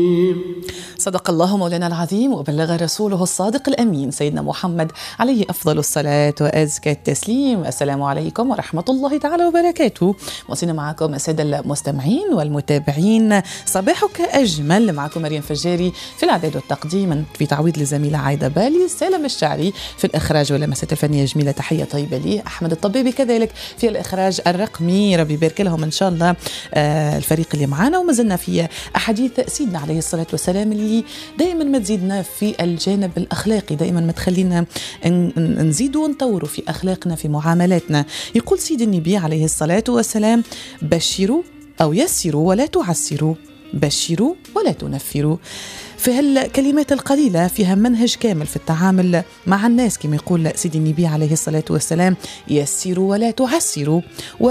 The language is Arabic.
صدق الله مولانا العظيم وبلغ رسوله الصادق الأمين سيدنا محمد عليه أفضل الصلاة وأزكى التسليم. السلام عليكم ورحمة الله تعالى وبركاته. وصلنا معكم السادة المستمعين والمتابعين، صباحك أجمل. معكم مريم فجاري في الإعداد والتقديم، في تعويض لزميلة عايدة بالي، سالم الشعري في الإخراج واللمسات الفنية جميلة، تحية طيبة لي، أحمد الطبيبي كذلك في الإخراج الرقمي، ربي يبارك لهم إن شاء الله الفريق اللي معانا. وما زلنا في أحاديث سيدنا عليه الصلاة والسلام اللي دائما ما تزيدنا في الجانب الأخلاقي، دائما ما تخلينا نزيدوا ونطوروا في أخلاقنا في معاملاتنا. يقول سيد النبي عليه الصلاة والسلام: بشروا أو يسروا ولا تعسروا، بشروا ولا تنفروا. في هالكلمات القليلة فيها منهج كامل في التعامل مع الناس، كما يقول سيد النبي عليه الصلاة والسلام: يسروا ولا تعسروا.